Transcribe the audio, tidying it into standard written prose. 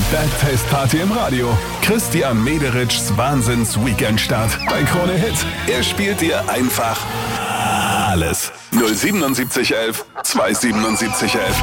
Bergfest-Party im Radio. Christian Mederitschs Wahnsinns-Weekend-Start bei Krone Hit. Er spielt dir einfach alles. 07711 27711.